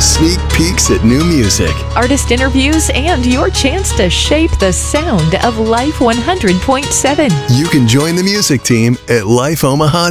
sneak peeks at new music, artist interviews, and your chance to shape the sound of Life 100.7. you can join the music team at lifeomaha.com.